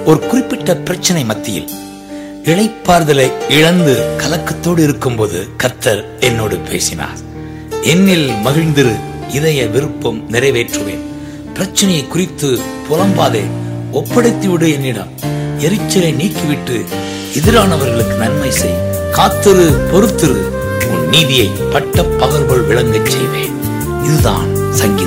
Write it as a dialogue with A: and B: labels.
A: ஒரு குறிப்பிட்ட பிரச்சனை மத்தியில் இளைப்பாறுதலை இழந்து கலக்கத்தோடு இருக்கும்போது கர்த்தர் என்னோடு பேசினார். என்னில் மகிழ்ந்திரு, இதய விருப்பம் நிறைவேற்றுவேன். பிரச்சனையை குறித்து புலம்பாதே, ஒப்படைத்து விடு என்னிடம். எரிச்சலை நீக்கிவிட்டு எதிரானவர்களுக்கு நன்மை செய். காத்திரு, பொறுத்திரு, உன் நீதியை பட்ட பகல் போல் விளங்கச் செய்வேன். இதுதான் சங்கீதம்.